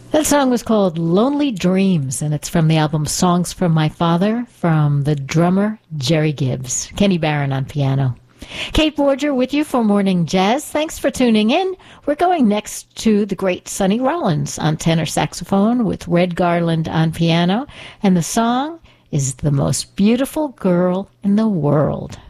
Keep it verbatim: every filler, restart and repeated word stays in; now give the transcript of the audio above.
That song was called Lonely Dreams, and it's from the album Songs from My Father from the drummer Jerry Gibbs. Kenny Barron on piano. Kate Borger with you for Morning Jazz. Thanks for tuning in. We're going next to the great Sonny Rollins on tenor saxophone with Red Garland on piano, and the song is The Most Beautiful Girl in the World.